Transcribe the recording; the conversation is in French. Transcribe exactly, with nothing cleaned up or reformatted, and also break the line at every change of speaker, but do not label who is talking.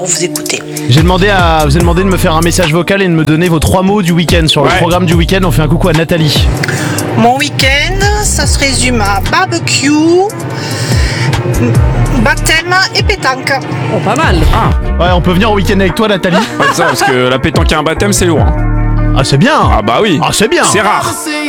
On vous écoutez.
J'ai demandé à, vous ai demandé de me faire un message vocal et de me donner vos trois mots du week-end. Sur
Ouais.
le programme du week-end, on fait un coucou à Nathalie.
Mon week-end, ça se résume à barbecue, baptême et pétanque.
Oh, pas mal.
Ouais, on peut venir au week-end avec toi, Nathalie.
Ouais, ça, parce que la pétanque et un baptême, c'est lourd. hein.
Ah, c'est bien.
Ah bah oui.
Ah, c'est bien.
C'est rare.